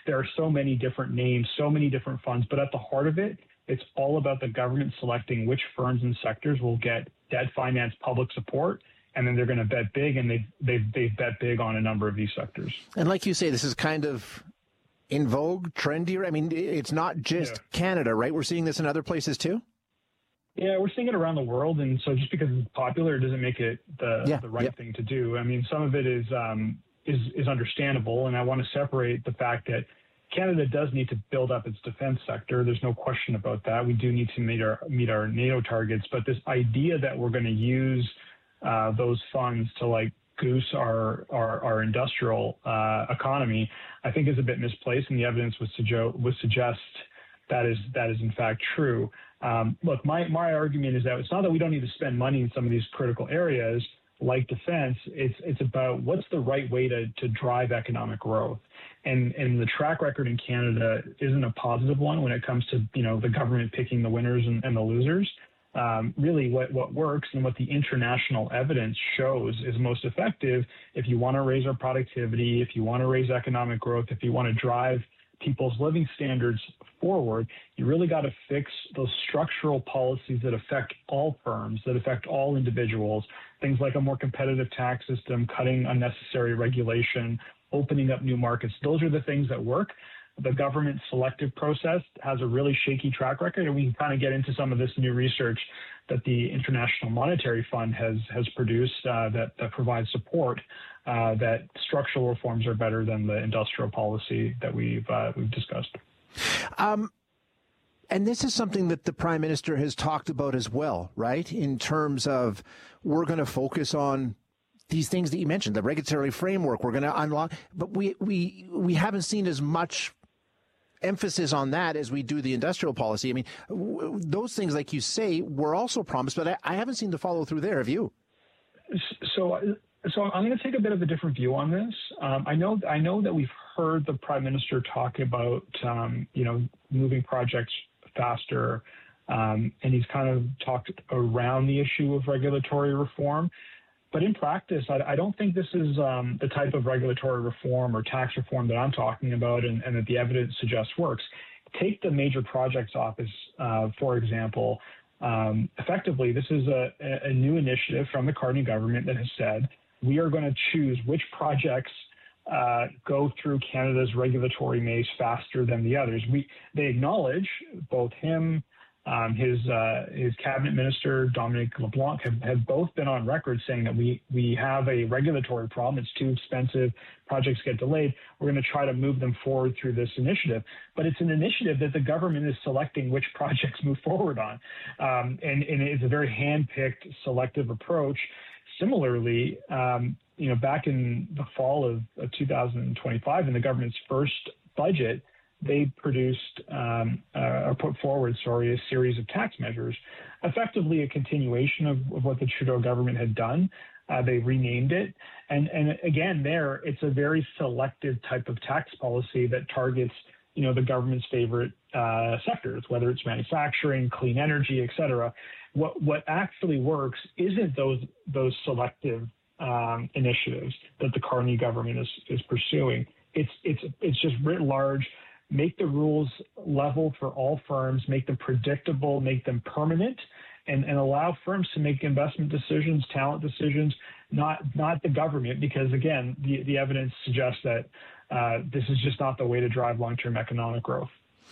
there are so many different names, so many different funds, but at the heart of it, it's all about the government selecting which firms and sectors will get debt finance public support, and then they're going to bet big, and they've bet big on a number of these sectors. And like you say, this is kind of in vogue, trendier. I mean, it's not just Canada, right? We're seeing this in other places too? Yeah, we're seeing it around the world, and so just because it's popular doesn't make it the right thing to do. I mean, some of it is understandable, and I want to separate the fact that Canada does need to build up its defense sector. There's no question about that. We do need to meet our NATO targets, but this idea that we're going to use those funds to like goose our industrial economy, I think is a bit misplaced, and the evidence would suggest that is in fact true. Look, my argument is that it's not that we don't need to spend money in some of these critical areas like defense. It's about what's the right way to drive economic growth. And the track record in Canada isn't a positive one when it comes to, the government picking the winners and the losers. Really what works and what the international evidence shows is most effective if you want to raise our productivity, if you want to raise economic growth, if you want to drive people's living standards forward, you really got to fix those structural policies that affect all firms, that affect all individuals, things like a more competitive tax system, cutting unnecessary regulation, opening up new markets. Those are the things that work. The government selective process has a really shaky track record, and we can kind of get into some of this new research that the International Monetary Fund has produced that provides support that structural reforms are better than the industrial policy that we've discussed. And this is something that the Prime Minister has talked about as well, right? In terms of we're going to focus on these things that you mentioned, the regulatory framework, we're going to unlock, but we haven't seen as much emphasis on that as we do the industrial policy. I mean, those things, like you say, were also promised, but I haven't seen the follow through there. Have you? So I'm going to take a bit of a different view on this. I know that we've heard the Prime Minister talk about, moving projects faster, and he's kind of talked around the issue of regulatory reform. But in practice, I don't think this is the type of regulatory reform or tax reform that I'm talking about and that the evidence suggests works. Take the Major Projects Office, for example. Effectively, this is a new initiative from the Carney government that has said, we are going to choose which projects go through Canada's regulatory maze faster than the others. They acknowledge, both him, his cabinet minister, Dominic LeBlanc, have both been on record saying that we have a regulatory problem. It's too expensive. Projects get delayed. We're going to try to move them forward through this initiative. But it's an initiative that the government is selecting which projects move forward on. And it's a very hand-picked, selective approach. Similarly, back in the fall of 2025, in the government's first budget, they produced or put forward, a series of tax measures, effectively a continuation of what the Trudeau government had done. They renamed it. And again, it's a very selective type of tax policy that targets, the government's favorite sectors, whether it's manufacturing, clean energy, et cetera. What actually works isn't those selective initiatives that the Carney government is pursuing. It's just writ large. Make the rules level for all firms, make them predictable, make them permanent, and allow firms to make investment decisions, talent decisions, not the government, because, again, the evidence suggests that this is just not the way to drive long-term economic growth.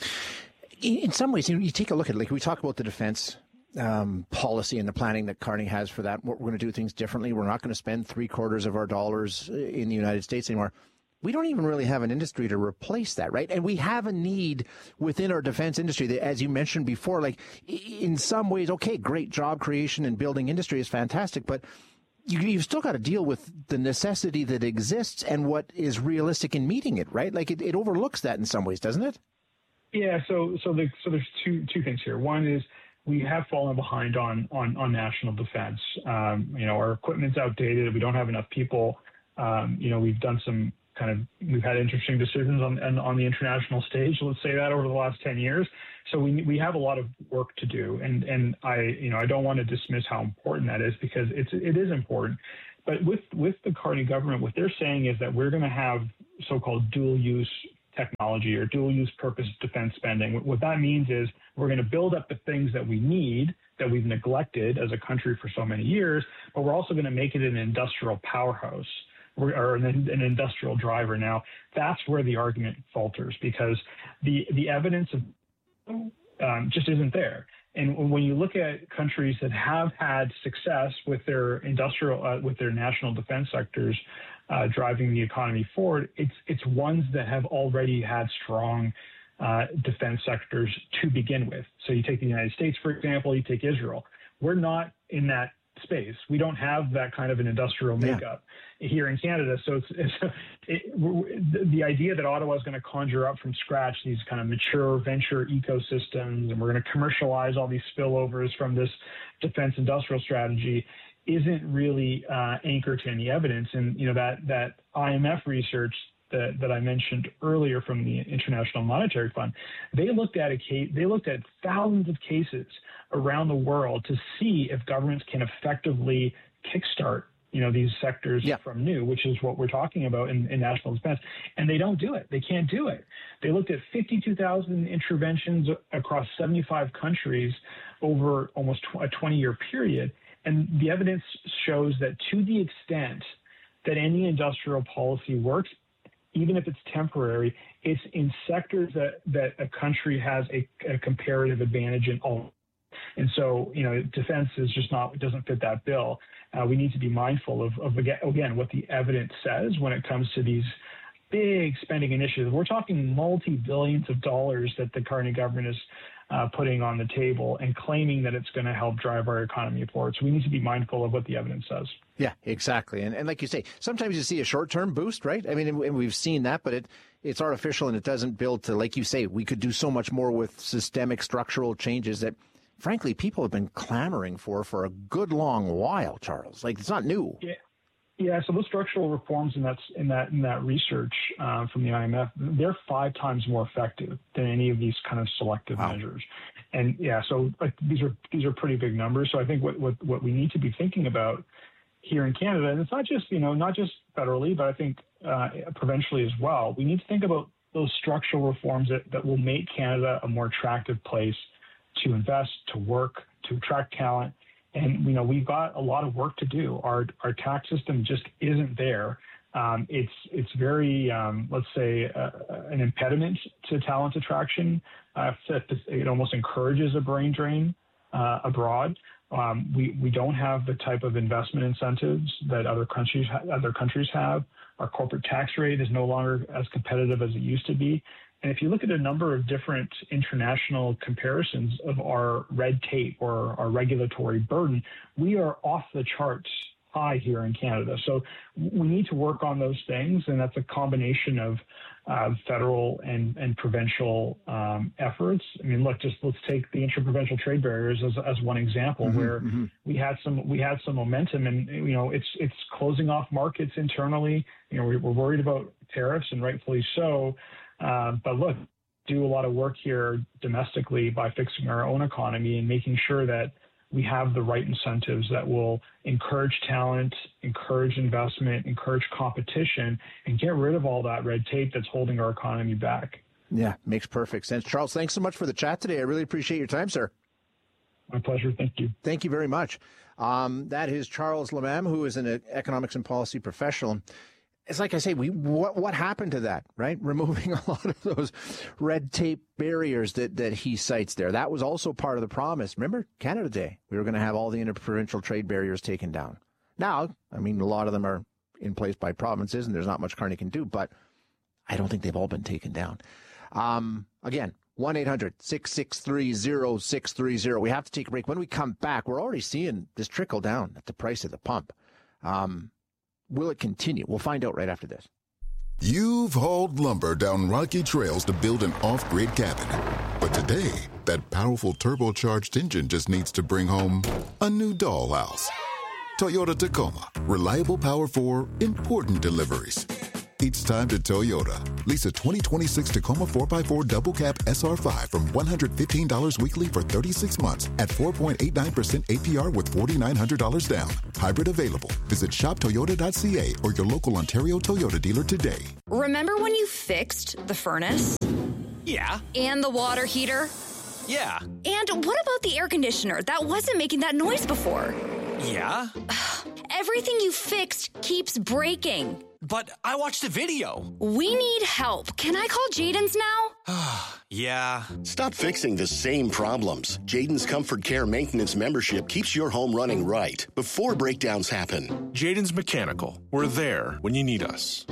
In some ways, you take a look at it, like we talk about the defense policy and the planning that Carney has for that. We're going to do things differently. We're not going to spend 3/4 of our dollars in the United States anymore. We don't even really have an industry to replace that, right? And we have a need within our defense industry that, as you mentioned before, like in some ways, okay, great job creation and building industry is fantastic, but you've still got to deal with the necessity that exists and what is realistic in meeting it, right? Like it overlooks that in some ways, doesn't it? Yeah. So there's two things here. One is we have fallen behind on national defense. Our equipment's outdated. We don't have enough people. We've done some we've had interesting decisions on the international stage, let's say that, over the last 10 years. So we have a lot of work to do. And I don't want to dismiss how important that is, because it is important. But with the Carney government, what they're saying is that we're going to have so-called dual use technology or dual-use purpose defense spending. What that means is we're going to build up the things that we need, that we've neglected as a country for so many years, but we're also going to make it an industrial powerhouse or an industrial driver. Now, that's where the argument falters, because the evidence just isn't there. And when you look at countries that have had success with their with their national defense sectors driving the economy forward, it's ones that have already had strong defense sectors to begin with. So you take the United States, for example, you take Israel. We're not in that space. We don't have that kind of an industrial makeup here in Canada. So the idea that Ottawa is going to conjure up from scratch these kind of mature venture ecosystems, and we're going to commercialize all these spillovers from this defense industrial strategy, isn't really anchored to any evidence. And that IMF research that I mentioned earlier from the International Monetary Fund, they looked at thousands of cases around the world to see if governments can effectively kickstart these sectors from new, which is what we're talking about in national defense. And they don't do it. They can't do it. They looked at 52,000 interventions across 75 countries over almost a 20-year period. And the evidence shows that to the extent that any industrial policy works, even if it's temporary, it's in sectors that a country has a comparative advantage in all. And so, defense is just doesn't fit that bill. We need to be mindful of again, what the evidence says when it comes to these big spending initiatives. We're talking multi-billions of dollars that the Carney government is putting on the table and claiming that it's going to help drive our economy forward. So we need to be mindful of what the evidence says. Yeah, exactly. And like you say, sometimes you see a short-term boost, right? I mean, and we've seen that, but it's artificial and it doesn't build to, like you say, we could do so much more with systemic structural changes that, frankly, people have been clamoring for a good long while, Charles. Like, it's not new. Yeah. So those structural reforms in that research from the IMF, they're 5 times more effective than any of these kind of selective measures. And so these are pretty big numbers. So I think what we need to be thinking about here in Canada, and it's not just federally, but I think provincially as well, we need to think about those structural reforms that will make Canada a more attractive place to invest, to work, to attract talent. And, we've got a lot of work to do. Our tax system just isn't there. It's very, let's say, an impediment to talent attraction. It almost encourages a brain drain abroad. We don't have the type of investment incentives that other countries have. Our corporate tax rate is no longer as competitive as it used to be. And if you look at a number of different international comparisons of our red tape or our regulatory burden, we are off the charts high here in Canada. So we need to work on those things, and that's a combination of federal and provincial efforts. I mean, look, let's take the interprovincial trade barriers as one example, where we had some momentum, and it's closing off markets internally. We're worried about tariffs, and rightfully so. But look, do a lot of work here domestically by fixing our own economy and making sure that we have the right incentives that will encourage talent, encourage investment, encourage competition, and get rid of all that red tape that's holding our economy back. Yeah, makes perfect sense. Charles, thanks so much for the chat today. I really appreciate your time, sir. My pleasure. Thank you. Thank you very much. That is Charles Lemam, who is an economics and policy professional. It's like I say, what happened to that, right? Removing a lot of those red tape barriers that he cites there. That was also part of the promise. Remember, Canada Day, we were going to have all the interprovincial trade barriers taken down. Now, I mean, a lot of them are in place by provinces, and there's not much Carney can do, but I don't think they've all been taken down. Again, 1-800-663-0630. We have to take a break. When we come back, we're already seeing this trickle down at the price of the pump. Will it continue? We'll find out right after this. You've hauled lumber down rocky trails to build an off-grid cabin. But today, that powerful turbocharged engine just needs to bring home a new dollhouse. Toyota Tacoma. Reliable power for important deliveries. It's time to Toyota. Lease a 2026 Tacoma 4x4 double cab SR5 from $115 weekly for 36 months at 4.89% APR with $4,900 down. Hybrid available. Visit shoptoyota.ca or your local Ontario Toyota dealer today. Remember when you fixed the furnace? Yeah. And the water heater? Yeah. And what about the air conditioner that wasn't making that noise before? Yeah. Everything you fixed keeps breaking. But I watched a video. We need help. Can I call Jaden's now? Yeah. Stop fixing the same problems. Jaden's Comfort Care Maintenance membership keeps your home running right before breakdowns happen. Jaden's Mechanical. We're there when you need us.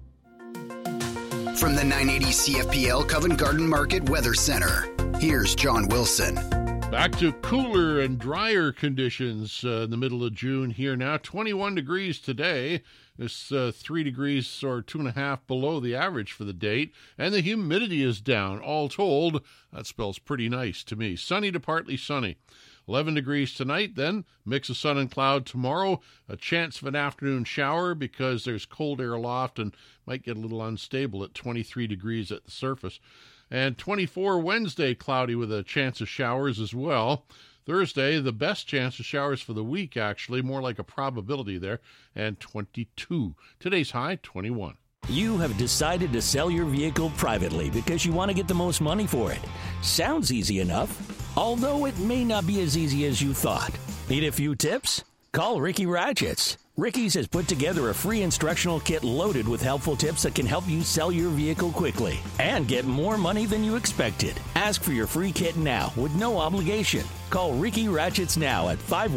From the 980 CFPL Covent Garden Market Weather Center, here's John Wilson. Back to cooler and drier conditions in the middle of June here now. 21 degrees today. It's 3 degrees or 2.5 below the average for the date. And the humidity is down. All told, that spells pretty nice to me. Sunny to partly sunny. 11 degrees tonight, then mix of sun and cloud tomorrow. A chance of an afternoon shower because there's cold air aloft and might get a little unstable at 23 degrees at the surface. And 24 Wednesday, cloudy with a chance of showers as well. Thursday, the best chance of showers for the week, actually, more like a probability there, and 22. Today's high, 21. You have decided to sell your vehicle privately because you want to get the most money for it. Sounds easy enough, although it may not be as easy as you thought. Need a few tips? Call Ricky Ratchets. Ricky's has put together a free instructional kit loaded with helpful tips that can help you sell your vehicle quickly and get more money than you expected. Ask for your free kit now with no obligation. Call Ricky Ratchets now at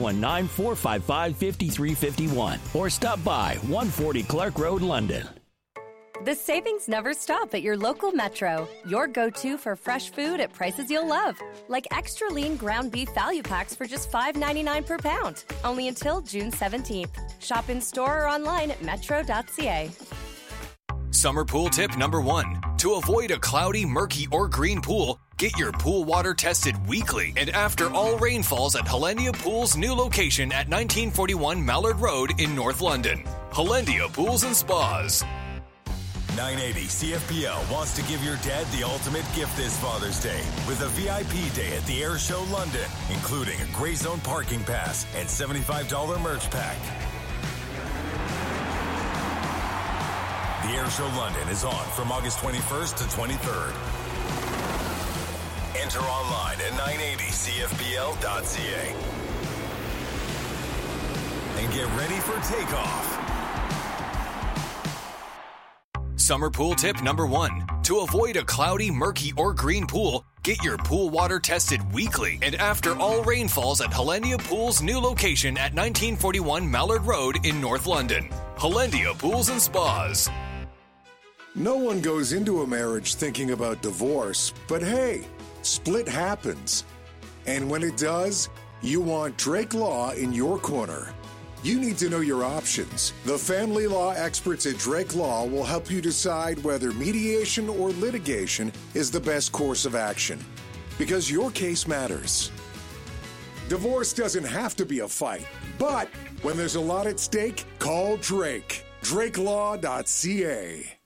519-455-5351 or stop by 140 Clark Road, London. The savings never stop at your local Metro. Your go-to for fresh food at prices you'll love. Like extra lean ground beef value packs for just $5.99 per pound. Only until June 17th. Shop in store or online at metro.ca. Summer pool tip number 1. To avoid a cloudy, murky, or green pool, get your pool water tested weekly and after all rainfalls at Hollandia Pool's new location at 1941 Mallard Road in North London. Hollandia Pools and Spas. 980 CFPL wants to give your dad the ultimate gift this Father's Day with a VIP day at the Air Show London, including a Grey Zone parking pass and $75 merch pack. The Air Show London is on from August 21st to 23rd. Enter online at 980cfpl.ca and get ready for takeoff. Summer pool tip number 1. To avoid a cloudy, murky, or green pool, get your pool water tested weekly and after all rainfalls at Hollandia Pool's new location at 1941 Mallard Road in North London. Hollandia Pools and Spas. No one goes into a marriage thinking about divorce, but hey, split happens. And when it does, you want Drake Law in your corner. You need to know your options. The family law experts at Drake Law will help you decide whether mediation or litigation is the best course of action, because your case matters. Divorce doesn't have to be a fight, but when there's a lot at stake, call Drake. DrakeLaw.ca.